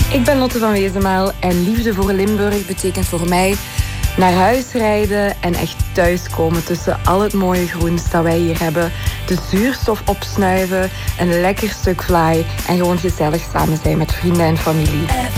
Ik ben Lotte van Wezenmaal en liefde voor Limburg betekent voor mij naar huis rijden en echt thuiskomen tussen al het mooie groens dat wij hier hebben. De zuurstof opsnuiven, een lekker stuk vlaai en gewoon gezellig samen zijn met vrienden en familie.